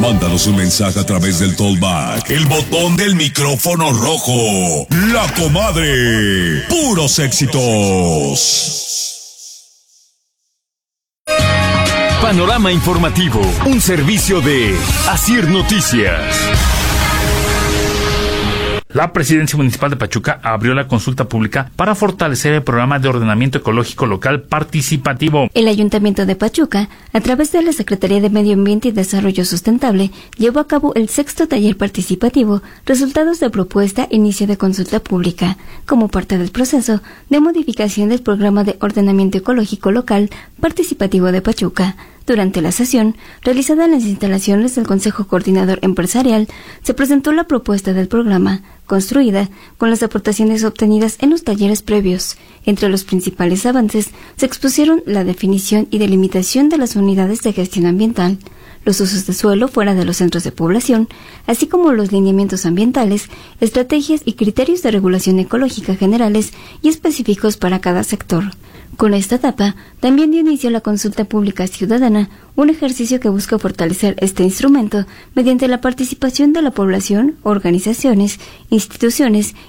Mándanos un mensaje a través del Tollback, el botón del micrófono rojo. La Comadre. Puros éxitos. Panorama informativo, un servicio de Asir Noticias. La Presidencia Municipal de Pachuca abrió la consulta pública para fortalecer el programa de ordenamiento ecológico local participativo. El Ayuntamiento de Pachuca, a través de la Secretaría de Medio Ambiente y Desarrollo Sustentable, llevó a cabo el 6º taller participativo, resultados de propuesta inicio de consulta pública, como parte del proceso de modificación del programa de ordenamiento ecológico local participativo de Pachuca. Durante la sesión, realizada en las instalaciones del Consejo Coordinador Empresarial, se presentó la propuesta del programa, construida con las aportaciones obtenidas en los talleres previos. Entre los principales avances se expusieron la definición y delimitación de las unidades de gestión ambiental, los usos de suelo fuera de los centros de población, así como los lineamientos ambientales, estrategias y criterios de regulación ecológica generales y específicos para cada sector. Con esta etapa, también dio inicio la consulta pública ciudadana, un ejercicio que busca fortalecer este instrumento mediante la participación de la población, organizaciones, instituciones